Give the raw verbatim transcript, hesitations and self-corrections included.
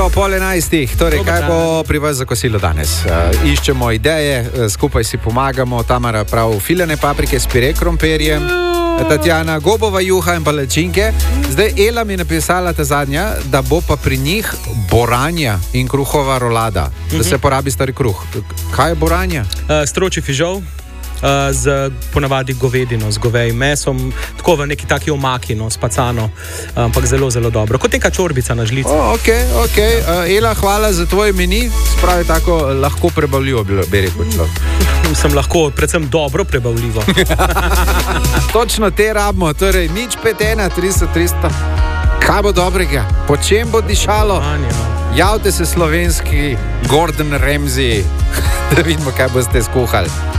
Uro pol enajstih, torej kaj bo pri vas za kosilo danes? Uh, iščemo ideje, uh, skupaj si pomagamo. Tamara prav filene paprike s pire krompirjem, Tatjana gobova juha in palačinke. Zdaj Ela mi je napisala ta zadnja, da bo pa pri njih boranja in kruhova rolada, da se porabi stari kruh. Kaj je boranja? Uh, stročji fižol. Uh, z ponavadi govedino, z govejim mesom, tako v neki taki omaki, no, spacano, ampak zelo, zelo dobro. Kot neka čorbica na žlici. Oh, ok, ok. Uh, Ela, hvala za tvoj meni. Spravi tako lahko prebavljivo, bi rekel človek. Sem lahko, predvsem dobro prebavljivo. Točno te rabimo, torej nič pet ena tristo tristo. Kaj bo dobrega? Po čem bo dišalo? Javite se slovenski Gordon Ramsay, da vidimo, kaj boste skuhali.